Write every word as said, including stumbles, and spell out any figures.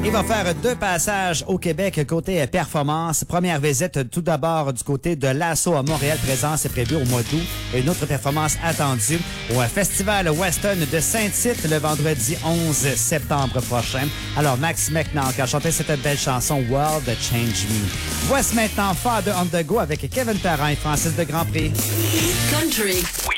Il va faire deux passages au Québec côté performance. Première visite tout d'abord du côté de l'Assaut à Montréal. Présence est prévue au mois d'août. Et une autre performance attendue au Festival Western de Saint-Tite le vendredi onze septembre prochain. Alors Max McNaught a chanté cette belle chanson World Change Me. Voici maintenant Father on the Go avec Kevin Parent et Francis de Grandpré. Country. We